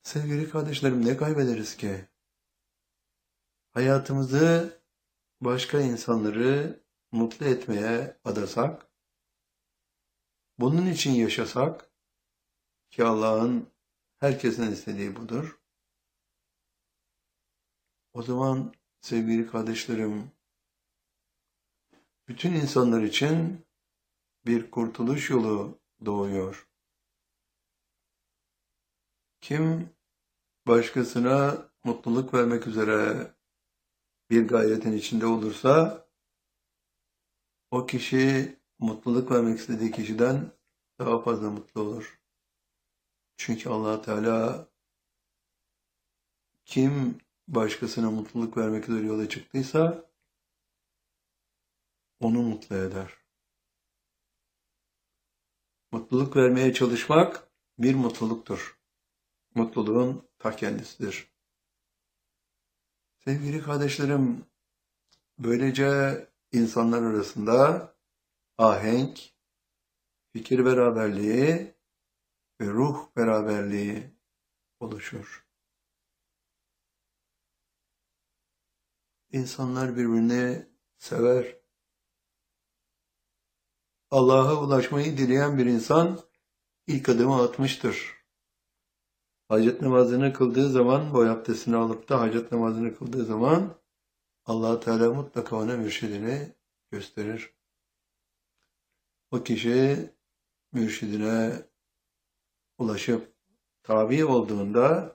Sevgili kardeşlerim, ne kaybederiz ki? Hayatımızı başka insanları mutlu etmeye adasak, bunun için yaşasak ki Allah'ın herkesin istediği budur. O zaman sevgili kardeşlerim, bütün insanlar için bir kurtuluş yolu doğuyor. Kim başkasına mutluluk vermek üzere bir gayretin içinde olursa, o kişi mutluluk vermek istediği kişiden daha fazla mutlu olur. Çünkü Allah Teala kim başkasına mutluluk vermek üzere yola çıktıysa onu mutlu eder. Mutluluk vermeye çalışmak bir mutluluktur. Mutluluğun ta kendisidir. Sevgili kardeşlerim, böylece insanlar arasında ahenk, fikir beraberliği ve ruh beraberliği oluşur. İnsanlar birbirini sever. Allah'a ulaşmayı dileyen bir insan ilk adımı atmıştır. Hacet namazını kıldığı zaman, boy abdestini alıp da hacet namazını kıldığı zaman Allah Teala mutlaka ona mürşidini gösterir. O kişi mürşidine ulaşıp tabi olduğunda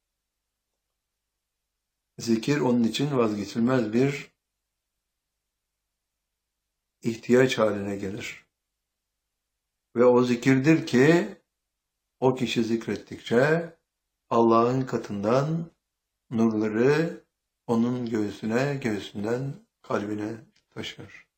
zikir onun için vazgeçilmez bir ihtiyaç haline gelir. Ve o zikirdir ki o kişi zikrettikçe Allah'ın katından nurları onun göğsünden kalbine taşır.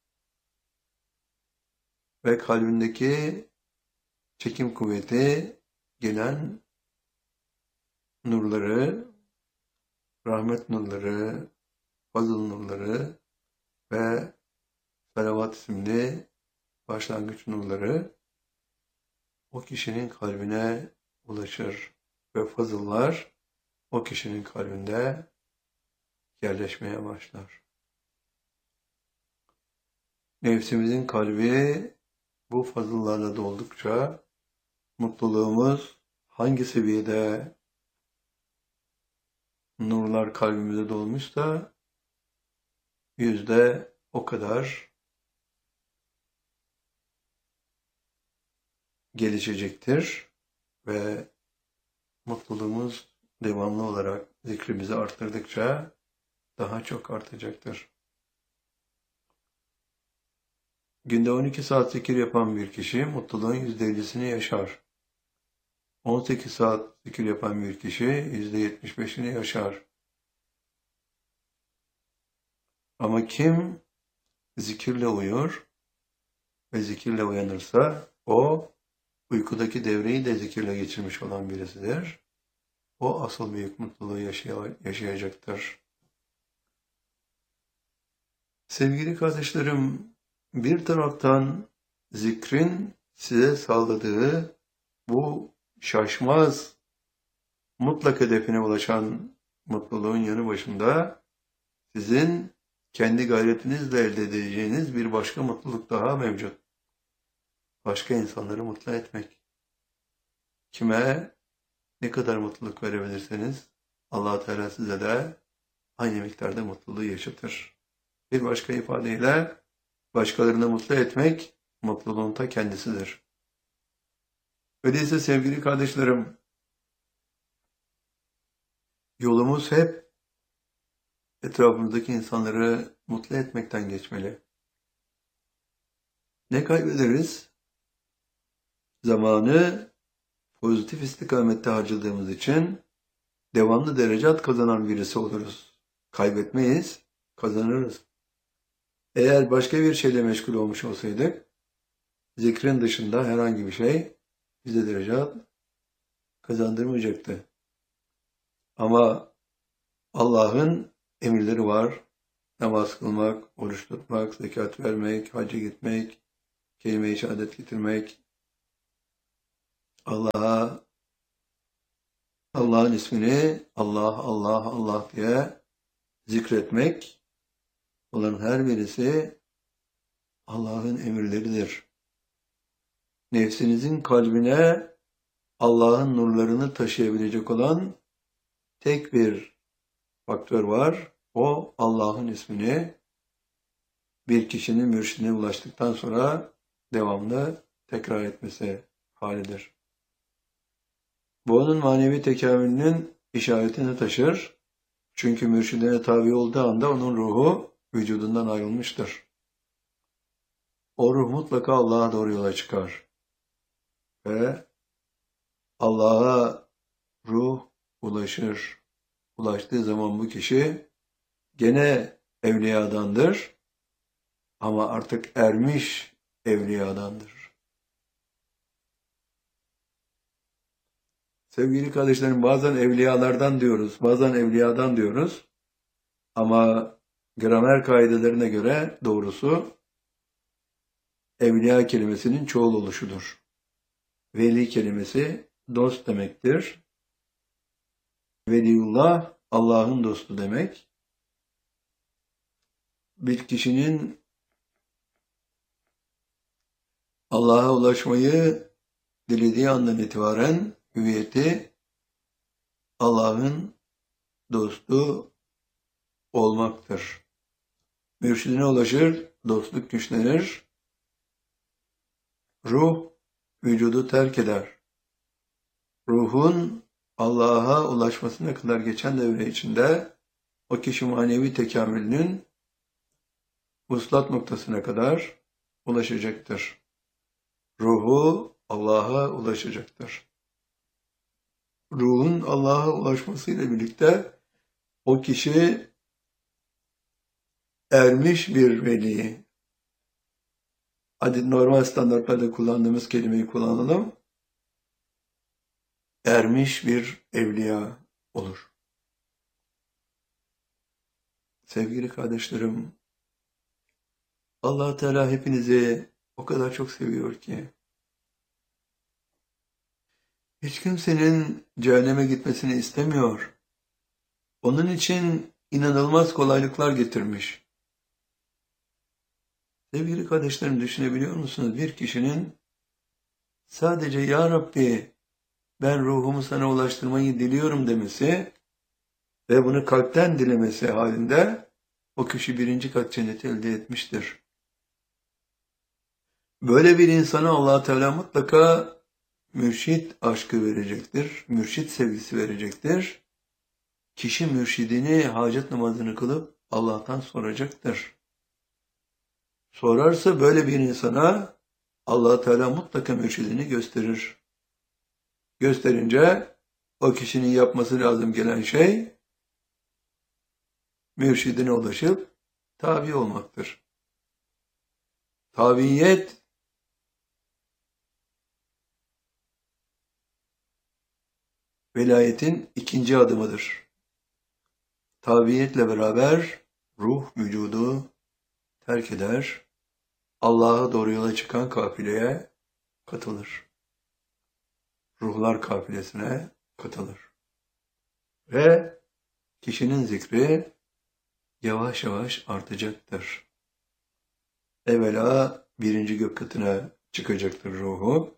Ve kalbindeki çekim kuvveti gelen nurları, rahmet nurları, fazıl nurları ve Selavat isimli başlangıç nurları o kişinin kalbine ulaşır ve fazıllar o kişinin kalbinde yerleşmeye başlar. Nefsimizin kalbi bu fazıllarla doldukça mutluluğumuz hangi seviyede nurlar kalbimize dolmuşsa yüzde o kadar gelişecektir ve mutluluğumuz devamlı olarak zikrimizi arttırdıkça daha çok artacaktır. Günde 12 saat zikir yapan bir kişi mutluluğun %50'sini yaşar. 18 saat zikir yapan bir kişi %75'ini yaşar. Ama kim zikirle uyur ve zikirle uyanırsa o uykudaki devreyi de zikirle geçirmiş olan birisidir. O asıl büyük mutluluğu yaşayacaktır. Sevgili kardeşlerim, bir taraftan zikrin size sağladığı bu şaşmaz, mutlak hedefine ulaşan mutluluğun yanı başında sizin kendi gayretinizle elde edeceğiniz bir başka mutluluk daha mevcut. Başka insanları mutlu etmek. Kime ne kadar mutluluk verebilirseniz Allah Teala size de aynı miktarda mutluluğu yaşatır. Bir başka ifadeyle başkalarını mutlu etmek mutluluğun ta kendisidir. Öyleyse sevgili kardeşlerim, yolumuz hep etrafımızdaki insanları mutlu etmekten geçmeli. Ne kaybederiz? Zamanı pozitif istikamette harcadığımız için devamlı derecat kazanan birisi oluruz. Kaybetmeyiz, kazanırız. Eğer başka bir şeyle meşgul olmuş olsaydık, zikrin dışında herhangi bir şey bize derecat kazandırmayacaktı. Ama Allah'ın emirleri var. Namaz kılmak, oruç tutmak, zekat vermek, hacca gitmek, kelime-i şehadet getirmek, Allah'a Allah'ın ismini Allah, Allah, Allah diye zikretmek, olan her birisi Allah'ın emirleridir. Nefsinizin kalbine Allah'ın nurlarını taşıyabilecek olan tek bir faktör var. O Allah'ın ismini bir kişinin mürşidine ulaştıktan sonra devamlı tekrar etmesi halidir. Bu onun manevi tekamülünün işaretini taşır. Çünkü mürşidine tabi olduğu anda onun ruhu vücudundan ayrılmıştır. O ruh mutlaka Allah'a doğru yola çıkar. Ve Allah'a ruh ulaşır. Ulaştığı zaman bu kişi gene evliyadandır ama artık ermiş evliyadandır. Sevgili kardeşlerim, bazen evliyalardan diyoruz, bazen evliyadan diyoruz ama gramer kaidelerine göre doğrusu evliya kelimesinin çoğul oluşudur. Veli kelimesi dost demektir. Veliullah Allah'ın dostu demek. Bir kişinin Allah'a ulaşmayı dilediği andan itibaren hüviyeti Allah'ın dostu olmaktır. Mürşidine ulaşır, dostluk güçlenir, ruh vücudu terk eder. Ruhun Allah'a ulaşmasına kadar geçen devre içinde o kişi manevi tekamülünün vuslat noktasına kadar ulaşacaktır. Ruhu Allah'a ulaşacaktır. Ruhun Allah'a ulaşmasıyla birlikte o kişi ermiş bir veli. Hadi normal standartlarda kullandığımız kelimeyi kullanalım. Ermiş bir evliya olur. Sevgili kardeşlerim, Allah Teala hepinizi o kadar çok seviyor ki, hiç kimsenin cehenneme gitmesini istemiyor. Onun için inanılmaz kolaylıklar getirmiş. Sevgili kardeşlerim, düşünebiliyor musunuz? Bir kişinin sadece "Ya Rabbi, ben ruhumu sana ulaştırmayı diliyorum" demesi ve bunu kalpten dilemesi halinde o kişi 1. kat cenneti elde etmiştir. Böyle bir insana Allah Teala mutlaka mürşit aşkı verecektir, mürşit sevgisi verecektir. Kişi mürşidini hacet namazını kılıp Allah'tan soracaktır. Sorarsa böyle bir insana Allah Teala mutlaka mürşidini gösterir. Gösterince o kişinin yapması lazım gelen şey mürşidine ulaşıp tabi olmaktır. Tabiyet velayetin 2. adımıdır. Tabiyetle beraber ruh vücudu terk eder, Allah'a doğru yola çıkan kafileye katılır. Ruhlar kafilesine katılır. Ve kişinin zikri yavaş yavaş artacaktır. Evvela 1. gök katına çıkacaktır ruhu.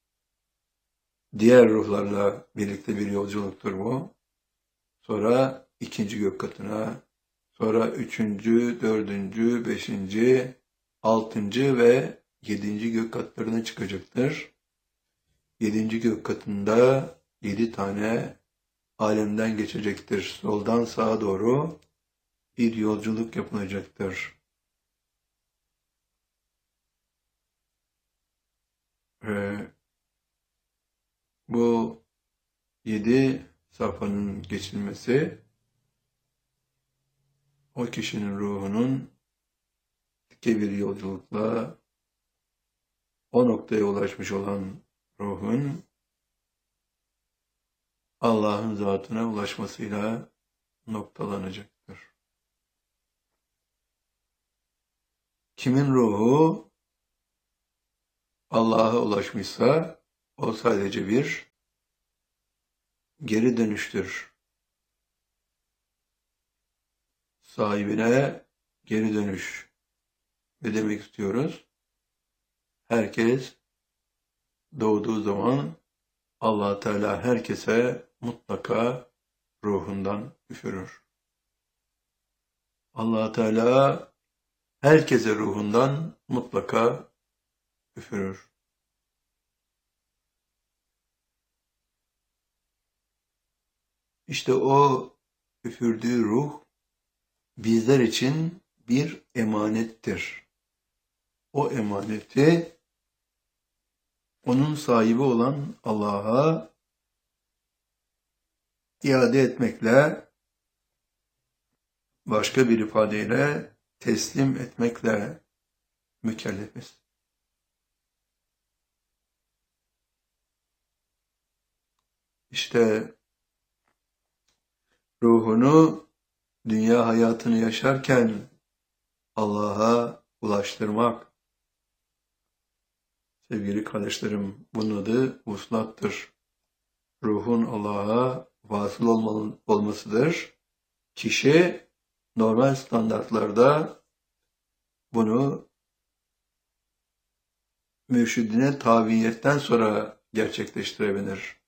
Diğer ruhlarla birlikte bir yolculuktur bu. Sonra 2. gök katına, sonra 3., 4., 5., 6. ve 7. gök katlarına çıkacaktır. 7. gök katında 7 tane alemden geçecektir. Soldan sağa doğru bir yolculuk yapılacaktır. Bu 7 safhanın geçilmesi o kişinin ruhunun dike bir yolculukla o noktaya ulaşmış olan ruhun Allah'ın zatına ulaşmasıyla noktalanacaktır. Kimin ruhu Allah'a ulaşmışsa o sadece bir geri dönüştür. Sahibine geri dönüş. Ne demek istiyoruz? Herkes doğduğu zaman Allah Teala herkese mutlaka ruhundan üfürür. Allah Teala herkese ruhundan mutlaka üfürür. İşte o üfürdüğü ruh bizler için bir emanettir. O emaneti onun sahibi olan Allah'a iade etmekle, başka bir ifadeyle teslim etmekle mükellefiz. İşte ruhunu dünya hayatını yaşarken Allah'a ulaştırmak, sevgili kardeşlerim, bunun adı vuslattır. Ruhun Allah'a vasıl olmasıdır. Kişi normal standartlarda bunu mürşidine tabiiyetten sonra gerçekleştirebilir.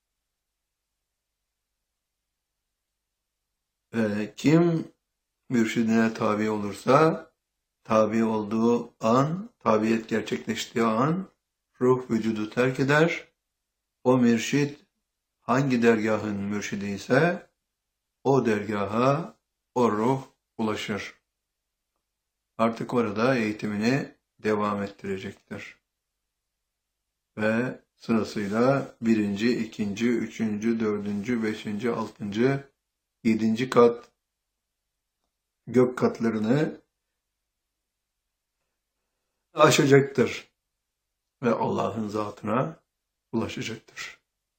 Kim mürşidine tabi olursa, tabi olduğu an, tabiyet gerçekleştiği an, ruh vücudu terk eder. O mürşid hangi dergahın mürşidi ise, o dergaha o ruh ulaşır. Artık orada eğitimini devam ettirecektir. Ve sırasıyla 1., 2., 3., 4., 5., 6., 7. kat gök katlarını aşacaktır ve Allah'ın zatına ulaşacaktır.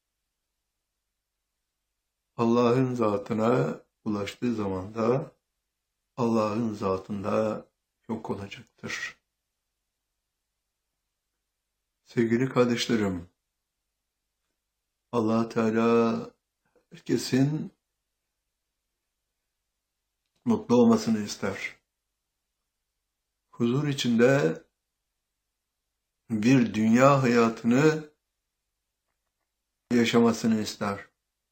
Allah'ın zatına ulaştığı zaman da Allah'ın zatında yok olacaktır. Sevgili kardeşlerim, Allah Teala herkesin mutlu olmasını ister. Huzur içinde bir dünya hayatını yaşamasını ister.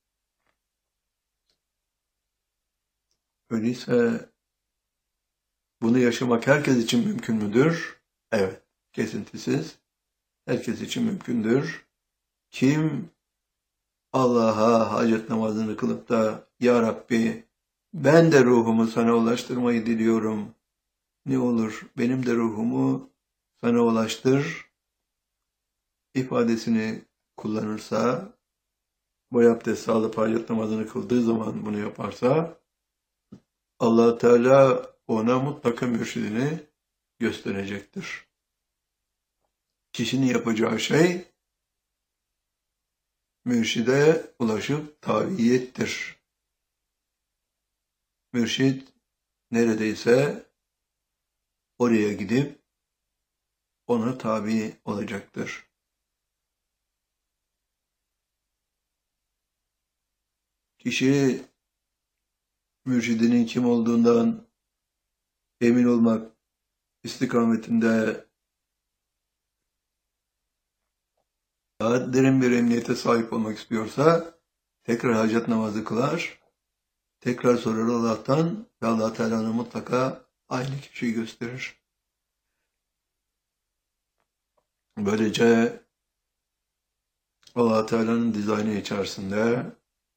Öyleyse bunu yaşamak herkes için mümkün müdür? Evet, kesintisiz. Herkes için mümkündür. Kim Allah'a hacet namazını kılıp da Ya Rabbi ben de ruhumu sana ulaştırmayı diliyorum. Ne olur benim de ruhumu sana ulaştır ifadesini kullanırsa, bu abdest alıp hacet namazını kıldığı zaman bunu yaparsa, Allah Teala ona mutlaka mürşidini gösterecektir. Kişinin yapacağı şey mürşide ulaşıp tabiyettir. Mürşid neredeyse oraya gidip ona tabi olacaktır. Kişi mürşidinin kim olduğundan emin olmak istikametinde daha derin bir emniyete sahip olmak istiyorsa tekrar hacet namazı kılar, tekrar sorar Allah'tan ve Allah Teala'nın mutlaka aynı kişiyi gösterir. Böylece Allah Teala'nın dizaynı içerisinde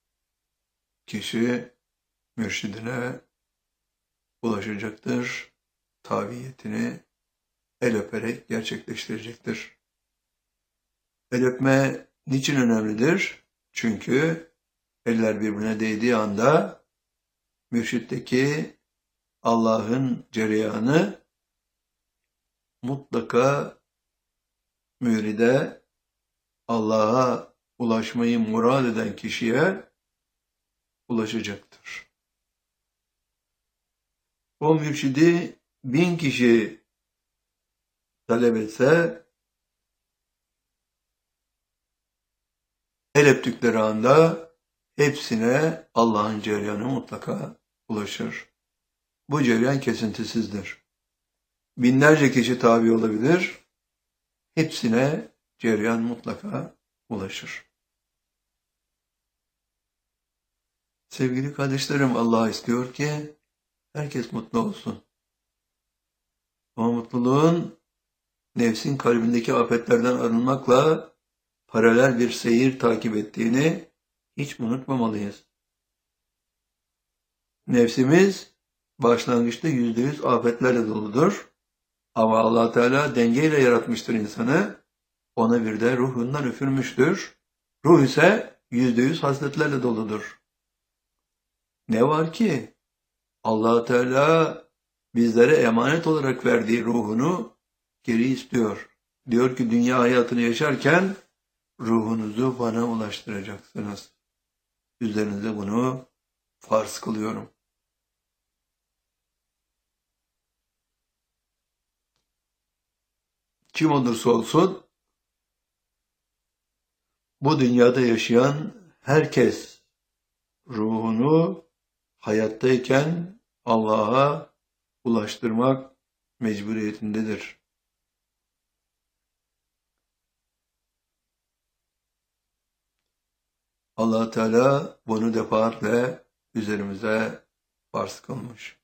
kişi mürşidine ulaşacaktır, tabiyetini el öperek gerçekleştirecektir. El öpme niçin önemlidir? Çünkü eller birbirine değdiği anda mürşitteki Allah'ın cereyanı mutlaka müride Allah'a ulaşmayı murad eden kişiye ulaşacaktır. O mürşidi 1000 kişi talep etse, el öptükleri anda hepsine Allah'ın cereyanı mutlaka ulaşır. Bu cereyan kesintisizdir. Binlerce kişi tabi olabilir, hepsine cereyan mutlaka ulaşır. Sevgili kardeşlerim, Allah istiyor ki herkes mutlu olsun. Ama mutluluğun nefsin kalbindeki afetlerden arınmakla paralel bir seyir takip ettiğini hiç unutmamalıyız. Nefsimiz başlangıçta %100 afetlerle doludur. Ama Allah Teala dengeyle yaratmıştır insanı. Ona bir de ruhundan üfürmüştür. Ruh ise %100 hasletlerle doludur. Ne var ki Allah Teala bizlere emanet olarak verdiği ruhunu geri istiyor. Diyor ki dünya hayatını yaşarken ruhunuzu bana ulaştıracaksınız. Üzerinize bunu farz kılıyorum. Kim olursa olsun bu dünyada yaşayan herkes ruhunu hayattayken Allah'a ulaştırmak mecburiyetindedir. Allah Teala bunu defaatle üzerimize farz kılmış.